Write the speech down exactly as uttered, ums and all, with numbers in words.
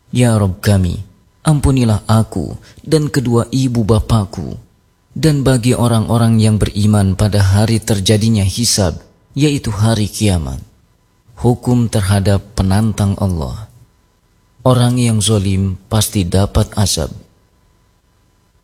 Ya Rabb kami, ampunilah aku dan kedua ibu bapakku, dan bagi orang-orang yang beriman pada hari terjadinya hisab, yaitu hari kiamat, hukum terhadap penantang Allah. Orang yang zalim pasti dapat azab.